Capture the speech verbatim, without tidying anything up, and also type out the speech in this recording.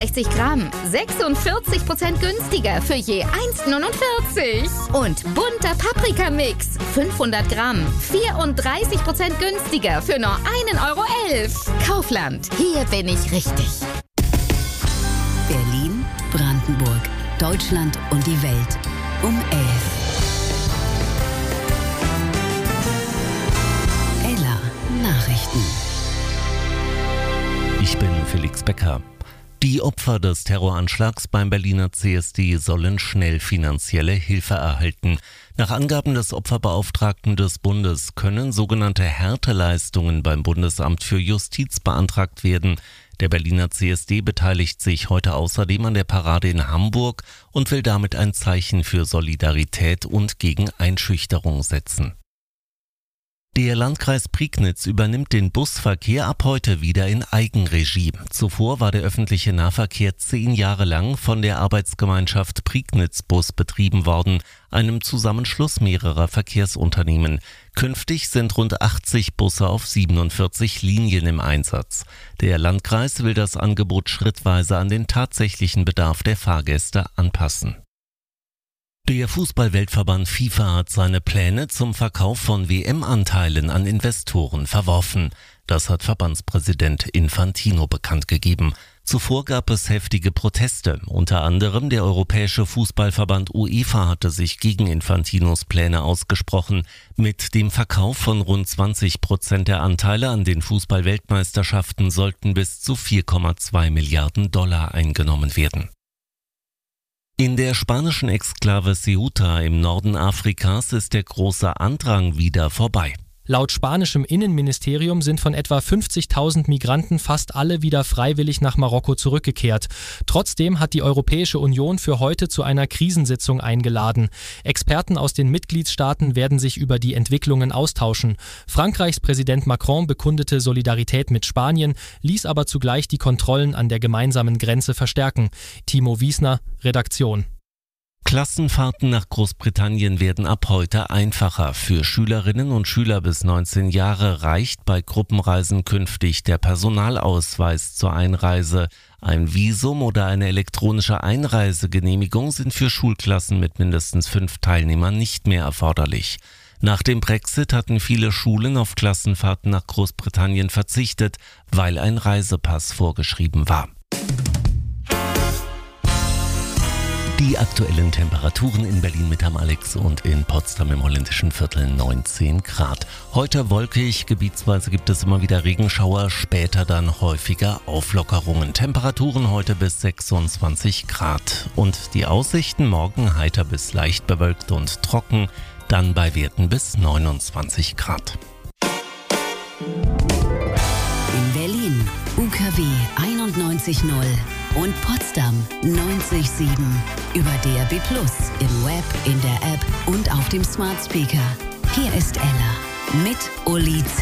vierhundertsechzig Gramm, sechsundvierzig Prozent günstiger für je eins Komma neunundvierzig. Und bunter Paprikamix, fünfhundert Gramm, vierunddreißig Prozent günstiger für nur ein Euro elf. Kaufland, hier bin ich richtig. Berlin, Brandenburg, Deutschland und die Welt um elf. Ella Nachrichten. Ich bin Felix Becker. Die Opfer des Terroranschlags beim Berliner C S D sollen schnell finanzielle Hilfe erhalten. Nach Angaben des Opferbeauftragten des Bundes können sogenannte Härteleistungen beim Bundesamt für Justiz beantragt werden. Der Berliner C S D beteiligt sich heute außerdem an der Parade in Hamburg und will damit ein Zeichen für Solidarität und gegen Einschüchterung setzen. Der Landkreis Prignitz übernimmt den Busverkehr ab heute wieder in Eigenregie. Zuvor war der öffentliche Nahverkehr zehn Jahre lang von der Arbeitsgemeinschaft Prignitz Bus betrieben worden, einem Zusammenschluss mehrerer Verkehrsunternehmen. Künftig sind rund achtzig Busse auf siebenundvierzig Linien im Einsatz. Der Landkreis will das Angebot schrittweise an den tatsächlichen Bedarf der Fahrgäste anpassen. Der Fußball-Weltverband FIFA hat seine Pläne zum Verkauf von W M-Anteilen an Investoren verworfen. Das hat Verbandspräsident Infantino bekannt gegeben. Zuvor gab es heftige Proteste. Unter anderem der Europäische Fußballverband UEFA hatte sich gegen Infantinos Pläne ausgesprochen. Mit dem Verkauf von rund zwanzig Prozent der Anteile an den Fußball-Weltmeisterschaften sollten bis zu vier Komma zwei Milliarden Dollar eingenommen werden. In der spanischen Exklave Ceuta im Norden Afrikas ist der große Andrang wieder vorbei. Laut spanischem Innenministerium sind von etwa fünfzigtausend Migranten fast alle wieder freiwillig nach Marokko zurückgekehrt. Trotzdem hat die Europäische Union für heute zu einer Krisensitzung eingeladen. Experten aus den Mitgliedstaaten werden sich über die Entwicklungen austauschen. Frankreichs Präsident Macron bekundete Solidarität mit Spanien, ließ aber zugleich die Kontrollen an der gemeinsamen Grenze verstärken. Timo Wiesner, Redaktion. Klassenfahrten nach Großbritannien werden ab heute einfacher. Für Schülerinnen und Schüler bis neunzehn Jahre reicht bei Gruppenreisen künftig der Personalausweis zur Einreise. Ein Visum oder eine elektronische Einreisegenehmigung sind für Schulklassen mit mindestens fünf Teilnehmern nicht mehr erforderlich. Nach dem Brexit hatten viele Schulen auf Klassenfahrten nach Großbritannien verzichtet, weil ein Reisepass vorgeschrieben war. Die aktuellen Temperaturen in Berlin mit Herrn Alex und in Potsdam im holländischen Viertel neunzehn Grad. Heute wolkig, gebietsweise gibt es immer wieder Regenschauer, später dann häufiger Auflockerungen. Temperaturen heute bis sechsundzwanzig Grad. Und die Aussichten morgen heiter bis leicht bewölkt und trocken, dann bei Werten bis neunundzwanzig Grad. In Berlin U K W einundneunzig Komma null und Potsdam neunzig Komma sieben. Über D A B plus, im Web, in der App und auf dem Smart Speaker. Hier ist Ella mit Uli Z.